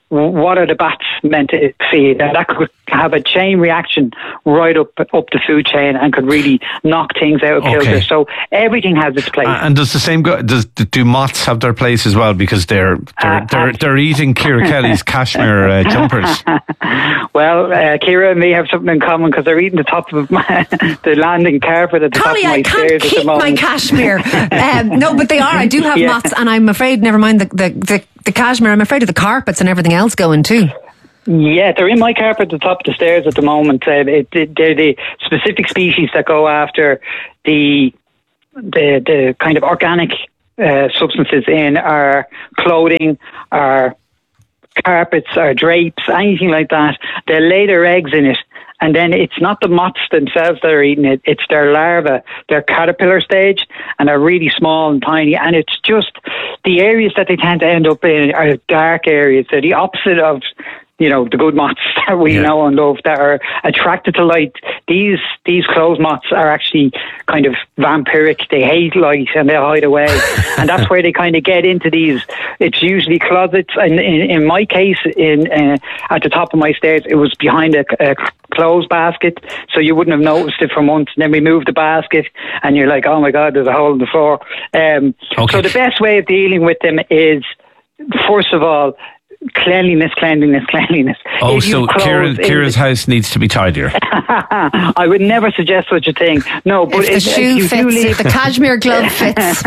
what are the bats meant to feed? And that could have a chain reaction right up up the food chain and could really knock things out of Okay. kilter. So everything has its place. Uh, and does the same go? Does do moths have their place as well? Because they're they're Uh, they're, they're eating Ciara Kelly's cashmere uh, jumpers. Well, uh, Ciara and me have something in common because they're eating the top of my, the landing carpet at the Collie, top of my I can't stairs at keep the my moment. cashmere. um, no, but they are. I do have Yeah. moths, and I'm afraid. Never mind the, the the the cashmere. I'm afraid of the carpets and everything else going too. Yeah, they're in my carpet at the top of the stairs at the moment. Uh, it, it, they're the specific species that go after the the the kind of organic uh, substances in our clothing, our carpets, our drapes, anything like that. They lay their eggs in it. And then it's not the moths themselves that are eating it, it's their larvae, their caterpillar stage, and they're really small and tiny. And it's just the areas that they tend to end up in are dark areas. They're the opposite of, you know, the good moths that we Yeah. know and love that are attracted to light. These these clothes moths are actually kind of vampiric. They hate light and they hide away. And that's where they kind of get into these. It's usually closets. And in, in my case, in uh, at the top of my stairs, it was behind a, a clothes basket. So you wouldn't have noticed it for months. And then we moved the basket and you're like, oh my God, there's a hole in the floor. Um, Okay. So the best way of dealing with them is, first of all, cleanliness, cleanliness, cleanliness. Oh, If you so close Ciara, in- Ciara's house needs to be tidier. I would never suggest such a thing. No, but If the if, shoe if you do fits, leave, if the cashmere glove fits.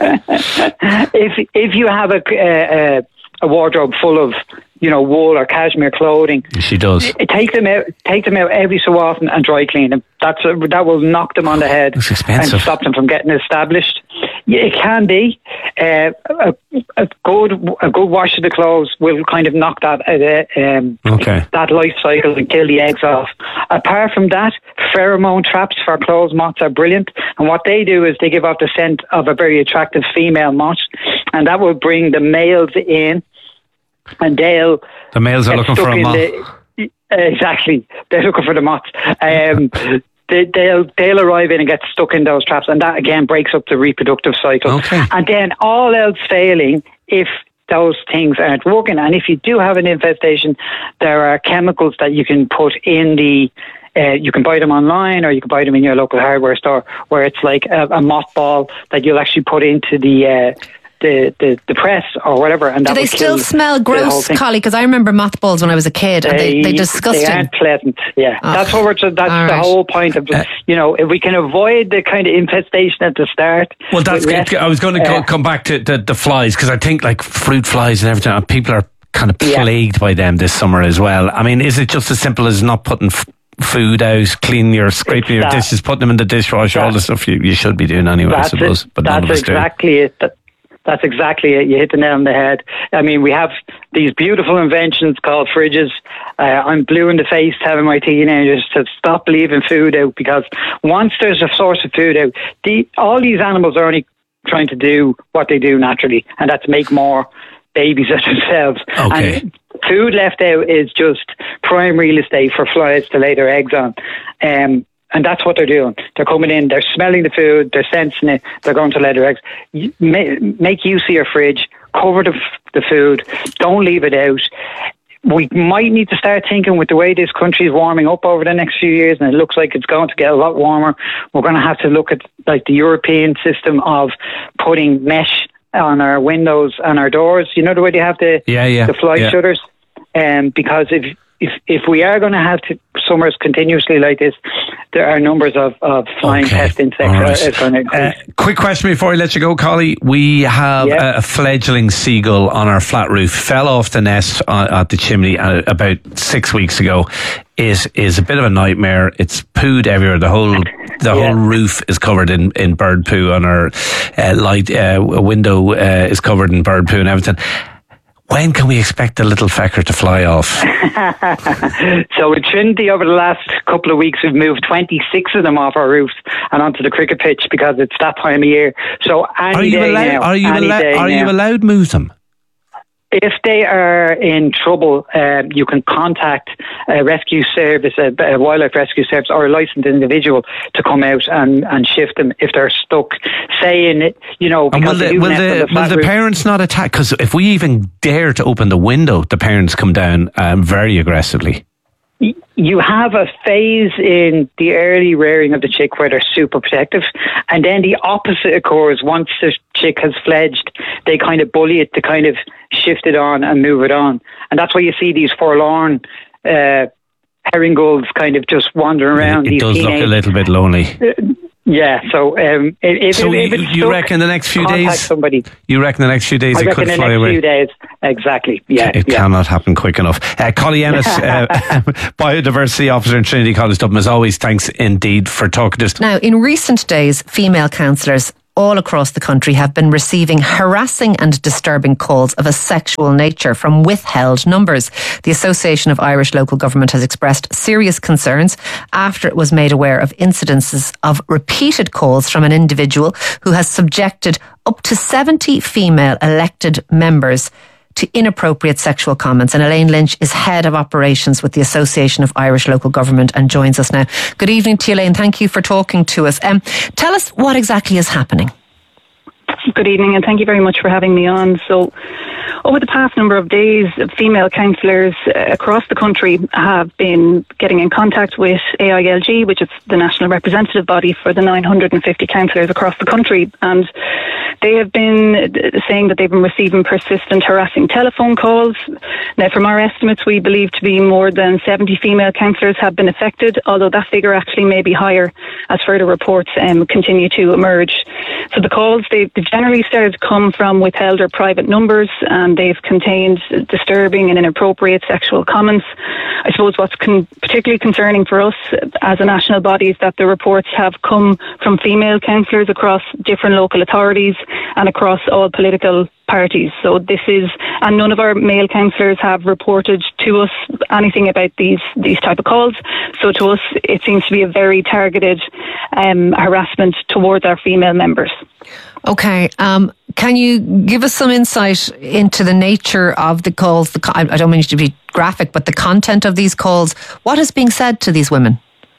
if if you have a, a a wardrobe full of, you know, wool or cashmere clothing, She does. take them out, take them out every so often and dry clean them. That's a, that will knock them on the head It's expensive. and stop them from getting established. Yeah, it can be uh, a, a good a good wash of the clothes will kind of knock that uh, um, Okay. that life cycle and kill the eggs off. Apart from that, pheromone traps for clothes moths are brilliant, and what they do is they give off the scent of a very attractive female moth, and that will bring the males in, and they'll The males are get looking stuck for a in moth. the- exactly, they're looking for the moths. Um, they, they'll they'll arrive in and get stuck in those traps, and that again breaks up the reproductive cycle. Okay. And then all else failing, if those things aren't working, and if you do have an infestation, there are chemicals that you can put in the. Uh, you can buy them online, or you can buy them in your local hardware store, where it's like a, a mothball that you'll actually put into the. Uh, The, the, the press or whatever, and Do that they will still kill smell the whole gross, thing. Collie? Because I remember mothballs when I was a kid, and they, they disgusting. They aren't pleasant. Yeah, Oh. that's what we're. That's All the right. whole point of. You know, if we can avoid the kind of infestation at the start. Well, that's with good. less, I was going to uh, come back to the, the flies, because I think like fruit flies and everything, and people are kind of Yeah. plagued by them this summer as well. I mean, is it just as simple as not putting f- food out, cleaning your, scraping your that. dishes, putting them in the dishwasher, all the stuff you, you should be doing anyway, I That's suppose, it. but none That's of us do. exactly it. That, That's exactly it. You hit the nail on the head. I mean, we have these beautiful inventions called fridges. Uh, I'm blue in the face telling my teenagers to stop leaving food out, because once there's a source of food out, the, all these animals are only trying to do what they do naturally, and that's make more babies of themselves. Okay. And food left out is just prime real estate for flies to lay their eggs on. Um, And that's what they're doing. They're coming in, they're smelling the food, they're sensing it, they're going to lay their eggs. You- ma- Make use of your fridge, cover the, f- the food, don't leave it out. We might need to start thinking, with the way this country is warming up over the next few years, and it looks like it's going to get a lot warmer, we're going to have to look at like the European system of putting mesh on our windows and our doors. You know the way they have the, Yeah, yeah, the fly yeah. shutters? Um, because if if if we are going to have to, summers continuously like this, there are numbers of, of flying Okay. pest insects All that right. are going to Uh, increase. quick question before I let you go, Collie. We have Yeah. a, a fledgling seagull on our flat roof. Fell off the nest uh, at the chimney uh, about six weeks ago. Is is a bit of a nightmare. It's pooed everywhere. The whole the Yeah. whole roof is covered in, in bird poo, and our uh, light uh, window uh, is covered in bird poo and everything. When can we expect the little fecker to fly off? So in Trinity, over the last couple of weeks, we've moved twenty-six of them off our roofs and onto the cricket pitch, because it's that time of year. So any Are you day allowed? now, Are you any allowed? day Are you now. allowed move them? if they are in trouble, um, you can contact a rescue service, a, a wildlife rescue service, or a licensed individual to come out and, and shift them if they're stuck. Saying, you know, and will the, will the, will the parents not attack? Because if we even dare to open the window, the parents come down um, very aggressively. You have a phase in the early rearing of the chick where they're super protective, and then the opposite occurs once the chick has fledged. They kind of bully it to kind of shift it on and move it on, and that's why you see these forlorn uh, herring gulls kind of just wandering around. It, it these does teenage, look a little bit lonely. Uh, Yeah, so um, if, so if, if you, it's you stuck, reckon the next few contact days? Somebody. You reckon the next few days I it reckon could the fly next away? Few days, exactly. Yeah, it yeah. cannot happen quick enough. Uh, Collie Ennis, uh, biodiversity officer in Trinity College Dublin. As always, thanks indeed for talking to us. Now, in recent days, female counsellors all across the country have been receiving harassing and disturbing calls of a sexual nature from withheld numbers. The Association of Irish Local Government has expressed serious concerns after it was made aware of incidences of repeated calls from an individual who has subjected up to seventy female elected members to inappropriate sexual comments. And Elaine Lynch is head of operations with the Association of Irish Local Government and joins us now. Good evening to you, Elaine. Thank you for talking to us. Um, tell us what exactly is happening. Good evening, and thank you very much for having me on. So, over the past number of days, female counsellors across the country have been getting in contact with A I L G, which is the national representative body for the nine hundred fifty counsellors across the country, and they have been saying that they've been receiving persistent harassing telephone calls. Now, from our estimates, we believe to be more than seventy female counsellors have been affected, although that figure actually may be higher as further reports um, continue to emerge. So the calls, they've generally started to come from withheld or private numbers, and they've contained disturbing and inappropriate sexual comments. I suppose what's con- particularly concerning for us as a national body is that the reports have come from female counsellors across different local authorities and across all political parties. So this is, and none of our male counsellors have reported to us anything about these these type of calls. So to us, it seems to be a very targeted um, harassment towards our female members. Okay, um, can you give us some insight into the nature of the calls? The, I don't mean to be graphic, but the content of these calls. What is being said to these women?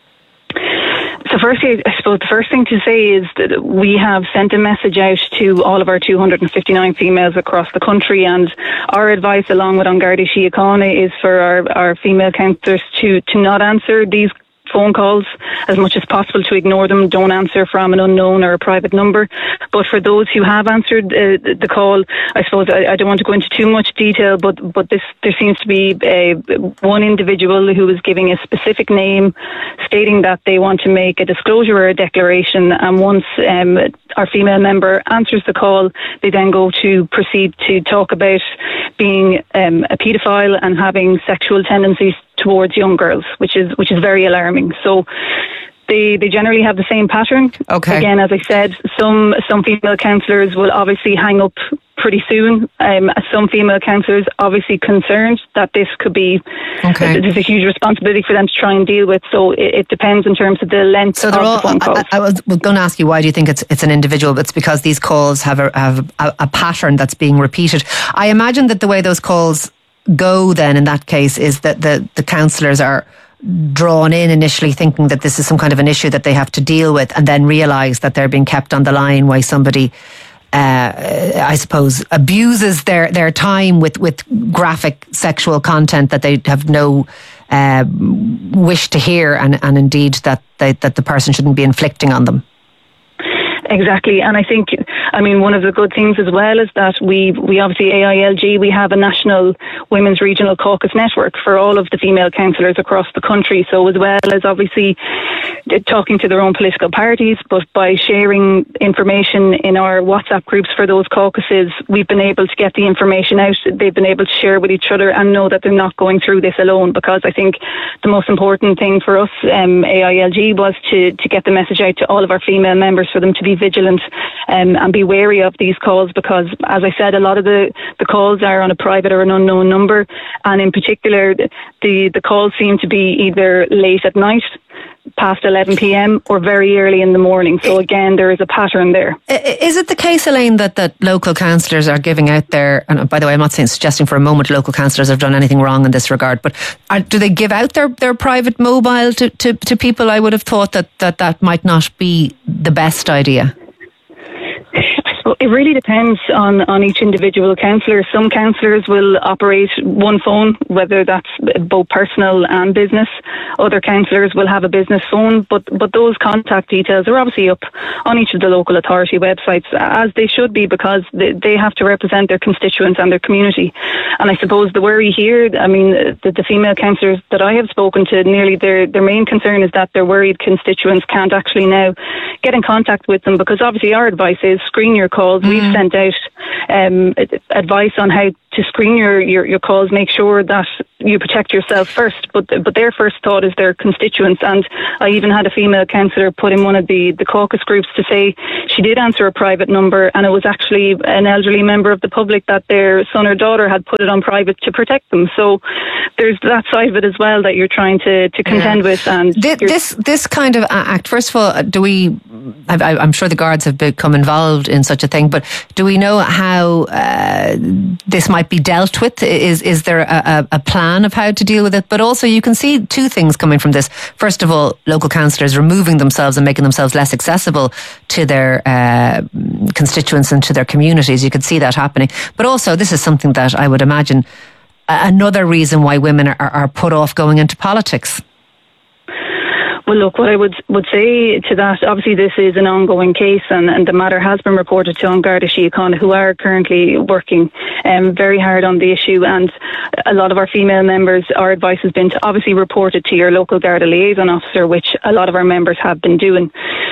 So firstly, I suppose the first thing to say is that we have sent a message out to all of our two hundred fifty-nine females across the country, and our advice, along with An Garda Síochána, is for our, our female counsellors to, to not answer these phone calls as much as possible, to ignore them, don't answer from an unknown or a private number. But for those who have answered uh, the call, I suppose I, I don't want to go into too much detail, but but this there seems to be a, one individual who is giving a specific name, stating that they want to make a disclosure or a declaration, and once um, our female member answers the call, they then go to proceed to talk about being um, a paedophile and having sexual tendencies towards young girls, which is which is very alarming. So they they generally have the same pattern. Okay. Again, as I said, some some female counsellors will obviously hang up pretty soon. Um, some female counsellors obviously concerned that this could be, okay. there's a huge responsibility for them to try and deal with. So it, it depends in terms of the length so of all, the phone calls. I, I was going to ask you, why do you think it's it's an individual? But it's because these calls have a have a, a pattern that's being repeated. I imagine that the way those calls go then in that case is that the, the counsellors are drawn in initially thinking that this is some kind of an issue that they have to deal with, and then realise that they're being kept on the line while somebody uh, I suppose abuses their, their time with, with graphic sexual content that they have no uh, wish to hear, and, and indeed that they, that the person shouldn't be inflicting on them. Exactly, and I think, I mean, one of the good things as well is that we we obviously, A I L G, we have a national Women's Regional Caucus network for all of the female counsellors across the country. So as well as obviously talking to their own political parties, but by sharing information in our WhatsApp groups for those caucuses, we've been able to get the information out. They've been able to share with each other and know that they're not going through this alone, because I think the most important thing for us, um, A I L G, was to, to get the message out to all of our female members for them to be vigilant um, and be wary of these calls, because, as I said, a lot of the, the calls are on a private or an unknown number, and in particular the, the calls seem to be either late at night, past eleven p.m. or very early in the morning. So again, there is a pattern there. Is it the case, Elaine, that, that local councillors are giving out their, and by the way, I'm not saying, suggesting for a moment local councillors have done anything wrong in this regard, but are, do they give out their, their private mobile to, to, to people? I would have thought that, that that might not be the best idea. Well, it really depends on, on each individual councillor. Some councillors will operate one phone, whether that's both personal and business. Other councillors will have a business phone, but, but those contact details are obviously up on each of the local authority websites, as they should be, because they, they have to represent their constituents and their community. And I suppose the worry here, I mean, the, the female councillors that I have spoken to, nearly their, their main concern is that their worried constituents can't actually now get in contact with them, because obviously our advice is screen your calls. Mm. We've sent out um, advice on how to screen your, your, your calls, make sure that you protect yourself first. But but their first thought is their constituents. And I even had a female councillor put in one of the, the caucus groups to say she did answer a private number, and it was actually an elderly member of the public that their son or daughter had put it on private to protect them. So there's that side of it as well that you're trying to, to contend yeah. with. And this, this this kind of act, first of all, do we, I, I'm sure the Guards have become involved in such a thing, but do we know how uh, this might be dealt with? Is is there a, a plan of how to deal with it? But also you can see two things coming from this. First of all, local councillors removing themselves and making themselves less accessible to their uh, constituents and to their communities. You could see that happening. But also this is something that I would imagine another reason why women are, are put off going into politics. Well, look, what I would would say to that, obviously this is an ongoing case, and, and the matter has been reported to An Garda Síochána, who are currently working um, very hard on the issue. And a lot of our female members, our advice has been to obviously report it to your local Garda liaison officer, which a lot of our members have been doing.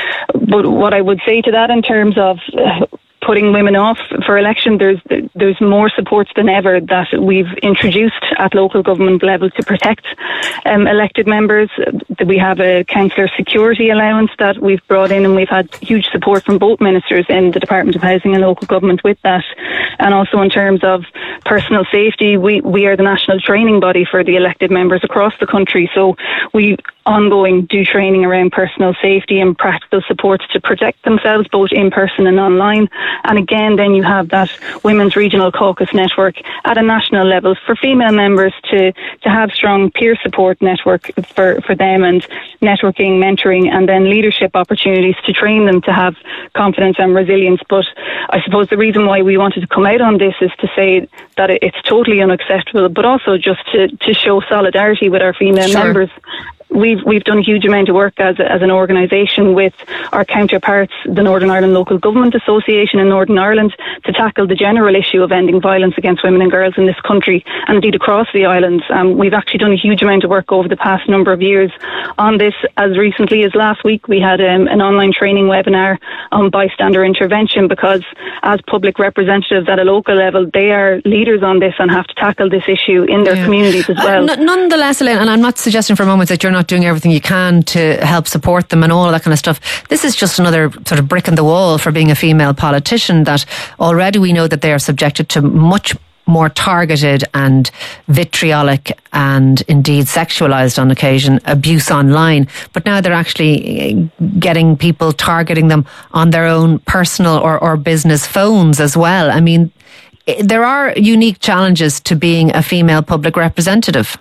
But what I would say to that in terms of Uh, putting women off for election, there's there's more supports than ever that we've introduced at local government level to protect um, elected members. We have a councillor security allowance that we've brought in, and we've had huge support from both ministers in the Department of Housing and Local Government with that. And also in terms of personal safety, we, we are the national training body for the elected members across the country. So we ongoing do training around personal safety and practical supports to protect themselves both in person and online. And again, then you have that Women's Regional Caucus network at a national level for female members to, to have strong peer support network for, for them, and networking, mentoring, and then leadership opportunities to train them to have confidence and resilience. But I suppose the reason why we wanted to come out on this is to say that it's totally unacceptable, but also just to, to show solidarity with our female sure. members. We've we've done a huge amount of work as as an organisation with our counterparts, the Northern Ireland Local Government Association in Northern Ireland, to tackle the general issue of ending violence against women and girls in this country, and indeed across the islands. Um, we've actually done a huge amount of work over the past number of years on this. As recently as last week, we had um, an online training webinar on bystander intervention, because as public representatives at a local level, they are leaders on this and have to tackle this issue in their yeah. communities as well. Uh, n- nonetheless, Elaine, and I'm not suggesting for a moment that you're not doing everything you can to help support them and all of that kind of stuff. This is just another sort of brick in the wall for being a female politician, that already we know that they are subjected to much more targeted and vitriolic and indeed sexualised on occasion abuse online. But now they're actually getting people targeting them on their own personal or, or business phones as well. I mean, there are unique challenges to being a female public representative.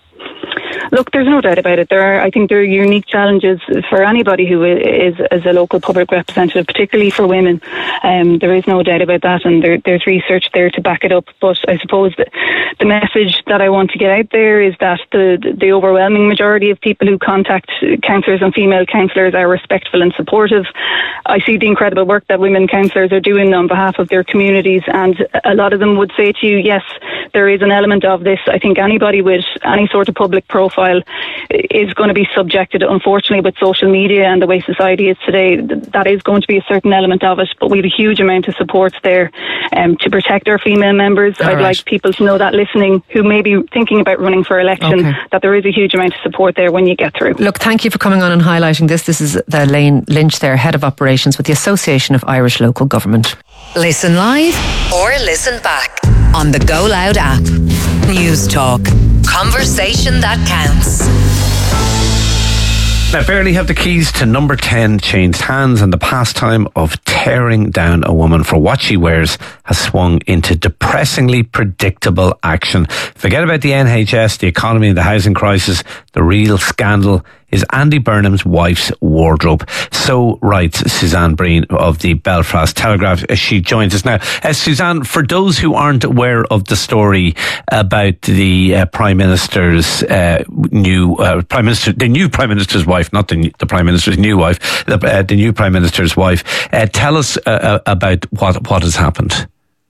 Look, there's no doubt about it. There are, I think there are unique challenges for anybody who is, is a local public representative, particularly for women. Um, there is no doubt about that, and there, there's research there to back it up. But I suppose that the message that I want to get out there is that the, the overwhelming majority of people who contact councillors and female councillors are respectful and supportive. I see the incredible work that women councillors are doing on behalf of their communities, and a lot of them would say to you, yes, there is an element of this. I think anybody with any sort of public profile is going to be subjected, unfortunately, with social media and the way society is today. That is going to be a certain element of it, but we have a huge amount of support there um, to protect our female members. All I'd right. like people to know that listening, who may be thinking about running for election, okay. that there is a huge amount of support there when you get through. Look, thank you for coming on and highlighting this. This is the Elaine Lynch there, Head of Operations with the Association of Irish Local Government. Listen live or listen back on the Go Loud app. News Talk. Conversation that counts. Now, barely have the keys to number ten changed hands, and the pastime of tearing down a woman for what she wears has swung into depressingly predictable action. Forget about the N H S, the economy and the housing crisis. The real scandal is Andy Burnham's wife's wardrobe. So writes Suzanne Breen of the Belfast Telegraph. She joins us now. Uh, Suzanne, for those who aren't aware of the story about the uh, Prime Minister's uh, new uh, Prime Minister, the new Prime Minister's wife, not the, the Prime Minister's new wife, the, uh, the new Prime Minister's wife, uh, tell us uh, about what what has happened.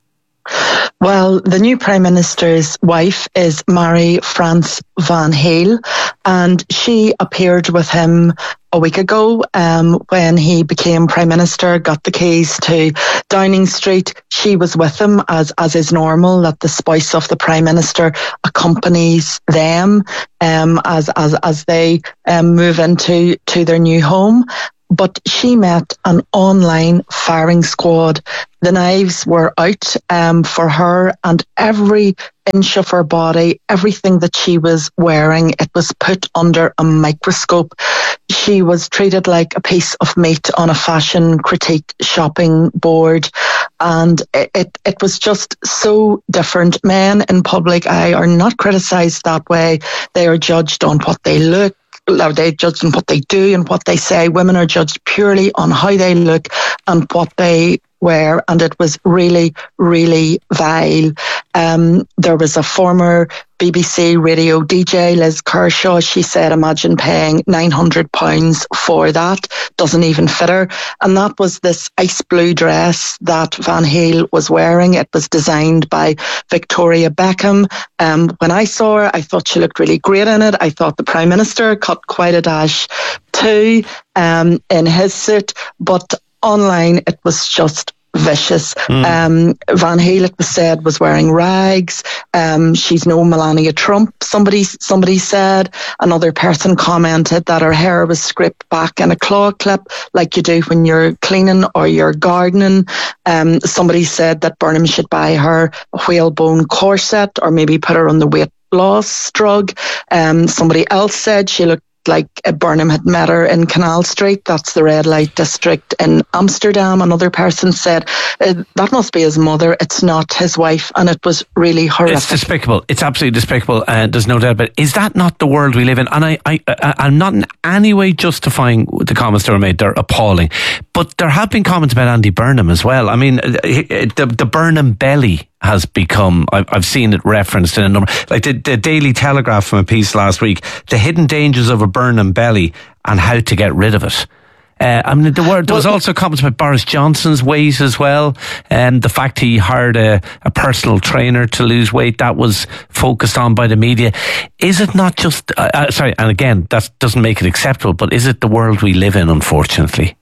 Well, the new Prime Minister's wife is Marie-France Van Heel, and she appeared with him a week ago um, when he became Prime Minister, got the keys to Downing Street. She was with him, as as is normal, that the spouse of the Prime Minister accompanies them um, as, as, as they um, move into to their new home. But she met an online firing squad. The knives were out um, for her, and every inch of her body, everything that she was wearing, it was put under a microscope. She was treated like a piece of meat on a fashion critique shopping board. And it, it, it was just so different. Men in public eye are not criticised that way. They are judged on what they look. They're judged on what they do and what they say. Women are judged purely on how they look and what they wear, and it was really, really vile. Um, there was a former B B C radio D J, Liz Kershaw. She said, imagine paying nine hundred pounds for that. Doesn't even fit her. And that was this ice blue dress that Van Heel was wearing. It was designed by Victoria Beckham. Um, when I saw her, I thought she looked really great in it. I thought the Prime Minister cut quite a dash too um, in his suit. But online, it was just vicious. Mm. Um, Van Heel, it was said, was wearing rags. Um, she's no Melania Trump, somebody somebody said. Another person commented that her hair was scraped back in a claw clip like you do when you're cleaning or you're gardening. Um, somebody said that Burnham should buy her a whalebone corset or maybe put her on the weight loss drug. Um, somebody else said she looked like Burnham had met her in Canal Street. That's the red light district in Amsterdam. Another person said uh, that must be his mother. It's not his wife, and it was really horrific. It's despicable. It's absolutely despicable. Uh, there's no doubt about it. Is that not the world we live in? And I, I, I, I'm not in any way justifying the comments that were made. They're appalling. But there have been comments about Andy Burnham as well. I mean, the, the Burnham belly has become, I've, I've seen it referenced in a number, like the, the Daily Telegraph from a piece last week, the hidden dangers of a Burnham belly and how to get rid of it. Uh, I mean, there, were, there was also comments about Boris Johnson's weight as well, and the fact he hired a, a personal trainer to lose weight, that was focused on by the media. Is it not just, uh, uh, sorry, and again, that doesn't make it acceptable, but is it the world we live in, unfortunately?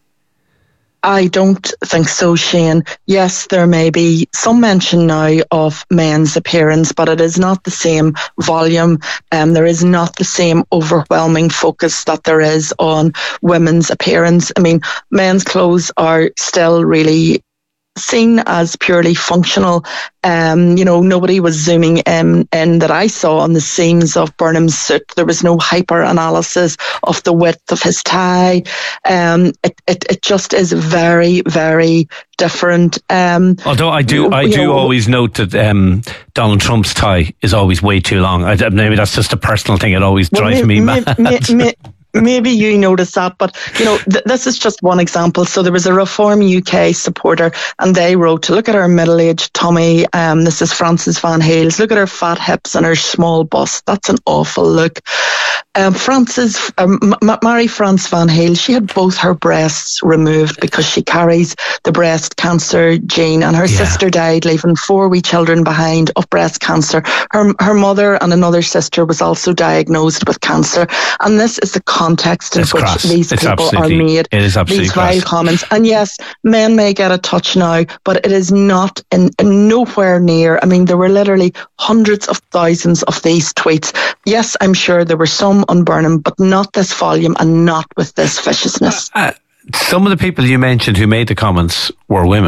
I don't think so, Shane. Yes, there may be some mention now of men's appearance, but it is not the same volume. Um, there is not the same overwhelming focus that there is on women's appearance. I mean, men's clothes are still really seen as purely functional. Um, you know, nobody was zooming in, in that I saw on the seams of Burnham's suit. There was no hyper analysis of the width of his tie. Um, it, it, it just is very, very different. Um, Although I do, I do know, always note that um, Donald Trump's tie is always way too long. I, maybe that's just a personal thing. It always drives well, me, me mad. Me, me, Maybe you noticed that, but you know, th- this is just one example. So there was a Reform U K supporter, and they wrote to look at her middle-aged tummy. Um, this is Frances Van Heels. Look at her fat hips and her small bust. That's an awful look. Um, Frances, um, M- Marie-France Van Heel, she had both her breasts removed because she carries the breast cancer gene, and her yeah. sister died, leaving four wee children behind of breast cancer. Her her mother and another sister was also diagnosed with cancer, and this is the context in it's which crass. these it's people are made. It is absolutely these vile crass. comments. And yes, men may get a touch now, but it is not in, in nowhere near. I mean, there were literally hundreds of thousands of these tweets. Yes, I'm sure there were some on Burnham, but not this volume and not with this viciousness. Uh, uh, some of the people you mentioned who made the comments were women.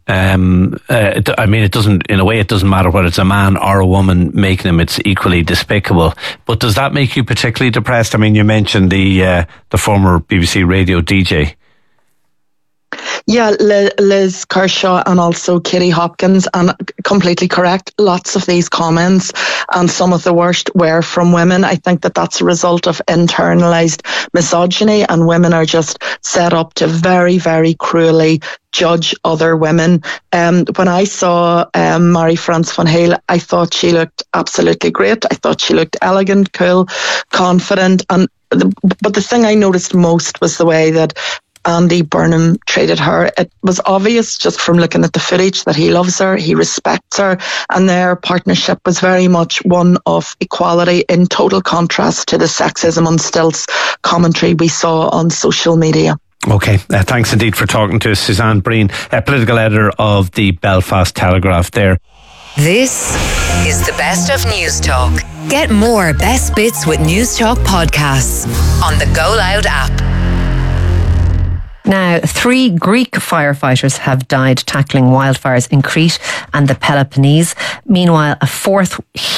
Um, uh, I mean, it doesn't, in a way, it doesn't matter whether it's a man or a woman making them, it's equally despicable. But does that make you particularly depressed? I mean, you mentioned the, uh, the former B B C radio D J. Yeah, Liz Kershaw and also Katie Hopkins, and completely correct. Lots of these comments, and some of the worst, were from women. I think that that's a result of internalised misogyny, and women are just set up to very, very cruelly judge other women. Um, when I saw um, Marie-France Van Hale, I thought she looked absolutely great. I thought she looked elegant, cool, confident, and the, but the thing I noticed most was the way that Andy Burnham treated her. It was obvious just from looking at the footage that he loves her, he respects her, and their partnership was very much one of equality, in total contrast to the sexism on stilts commentary we saw on social media. Okay, uh, thanks indeed for talking to us, Suzanne Breen, uh, political editor of the Belfast Telegraph there. This is the best of News Talk. Get more best bits with News Talk podcasts on the Go Loud app. Now, three Greek firefighters have died tackling wildfires in Crete and the Peloponnese. Meanwhile, a fourth